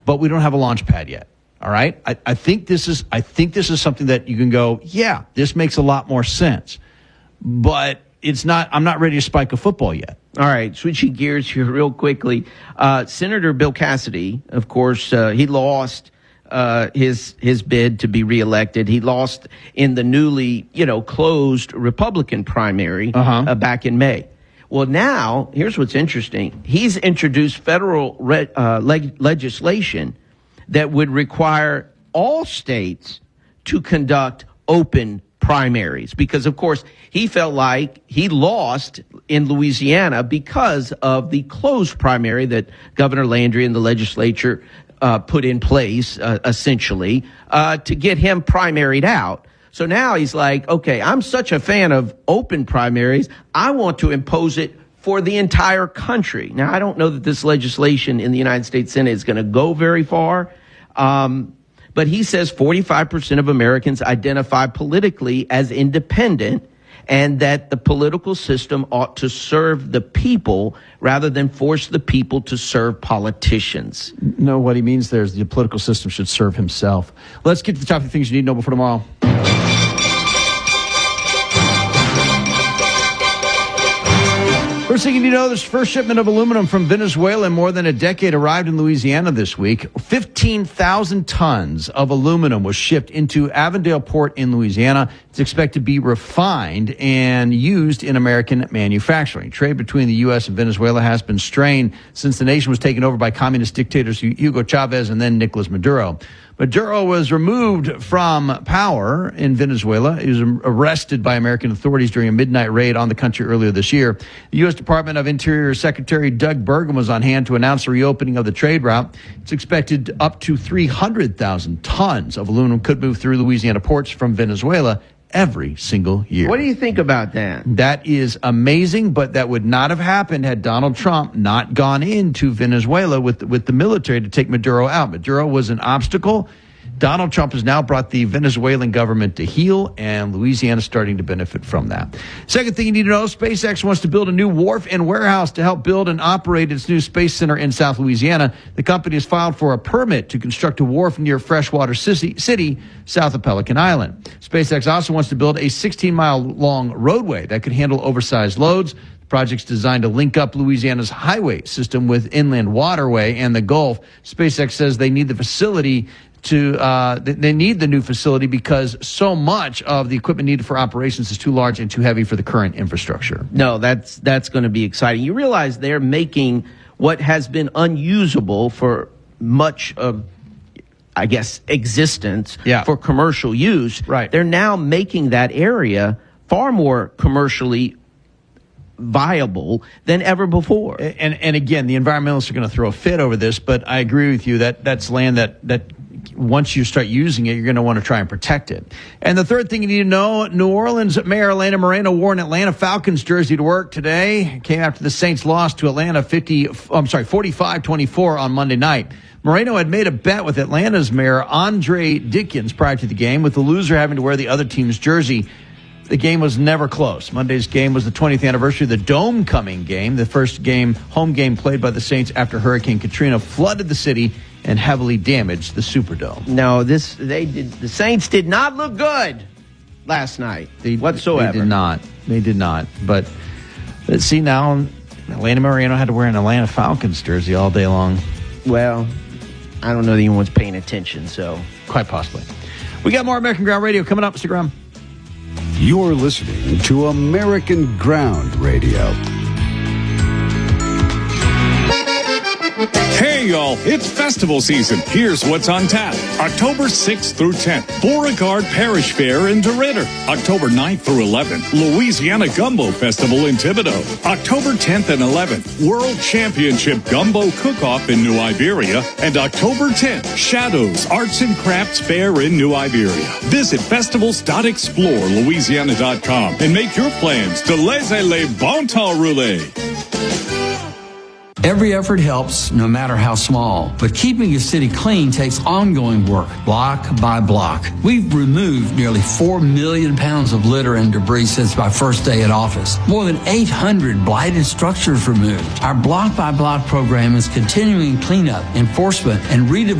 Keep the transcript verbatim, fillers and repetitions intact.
but we don't have a launch pad yet. All right. I, I think this is I think this is something that you can go, yeah, this makes a lot more sense. But it's not I'm not ready to spike a football yet. All right, switching gears here real quickly. Uh, Senator Bill Cassidy, of course, uh, he lost uh, his his bid to be reelected. He lost in the newly, you know, closed Republican primary uh-huh. uh, back in May. Well, now, here's what's interesting. He's introduced federal re- uh, leg- legislation that would require all states to conduct open primaries because, of course, he felt like he lost in Louisiana because of the closed primary that Governor Landry and the legislature uh, put in place, uh, essentially, uh, to get him primaried out. So now he's like, okay, I'm such a fan of open primaries, I want to impose it for the entire country. Now, I don't know that this legislation in the United States Senate is going to go very far, um, but he says forty-five percent of Americans identify politically as independent and that the political system ought to serve the people rather than force the people to serve politicians. No, what he means there is the political system should serve himself. Let's get to the top of things you need to know before tomorrow. First thing you need to know, this first shipment of aluminum from Venezuela in more than a decade arrived in Louisiana this week. fifteen thousand tons of aluminum was shipped into Avondale Port in Louisiana. It's expected to be refined and used in American manufacturing. Trade between the U S and Venezuela has been strained since the nation was taken over by communist dictators Hugo Chavez and then Nicolas Maduro. Maduro was removed from power in Venezuela. He was arrested by American authorities during a midnight raid on the country earlier this year. The U S Department of Interior Secretary Doug Burgum was on hand to announce the reopening of the trade route. It's expected up to three hundred thousand tons of aluminum could move through Louisiana ports from Venezuela every single year. What do you think about that? That is amazing, but that would not have happened had Donald Trump not gone into Venezuela with, with the military to take Maduro out. Maduro was an obstacle. Donald Trump has now brought the Venezuelan government to heel, and Louisiana is starting to benefit from that. Second thing you need to know, SpaceX wants to build a new wharf and warehouse to help build and operate its new space center in South Louisiana. The company has filed for a permit to construct a wharf near Freshwater City, city south of Pelican Island. SpaceX also wants to build a sixteen-mile long roadway that could handle oversized loads. The project's designed to link up Louisiana's highway system with inland waterway and the Gulf. SpaceX says they need the facility to uh they need the new facility because so much of the equipment needed for operations is too large and too heavy for the current infrastructure. No, that's that's going to be exciting. You realize they're making what has been unusable for much of, I guess, existence yeah. for commercial use. Right. They're now making that area far more commercially viable than ever before. And and again, the environmentalists are going to throw a fit over this, but I agree with you that that's land that that once you start using it, you're going to want to try and protect it. And the third thing you need to know, New Orleans Mayor Elena Moreno wore an Atlanta Falcons jersey to work today. Came after the Saints lost to Atlanta fifty, I'm sorry, forty-five twenty-four on Monday night. Moreno had made a bet with Atlanta's mayor Andre Dickens prior to the game, with the loser having to wear the other team's jersey. The game was never close. Monday's game was the twentieth anniversary of the Dome Coming game, the first game, home game played by the Saints after Hurricane Katrina flooded the city and heavily damaged the Superdome. No, this they did. The Saints did not look good last night They, whatsoever. They did not. They did not. But let's see now, Atlanta Moreno had to wear an Atlanta Falcons jersey all day long. Well, I don't know that anyone's paying attention, so quite possibly. We got more American Ground Radio coming up. Stick around. You're listening to American Ground Radio. Hey, y'all, it's festival season. Here's what's on tap. October sixth through tenth, Beauregard Parish Fair in DeRidder. October ninth through eleventh, Louisiana Gumbo Festival in Thibodaux. October tenth and eleventh, World Championship Gumbo Cook-Off in New Iberia. And October tenth, Shadows Arts and Crafts Fair in New Iberia. Visit festivals dot explore louisiana dot com and make your plans to laissez les bon temps rouler. Every effort helps, no matter how small. But keeping a city clean takes ongoing work, block by block. We've removed nearly four million pounds of litter and debris since my first day in office. More than eight hundred blighted structures removed. Our block by block program is continuing cleanup, enforcement, and redevelopment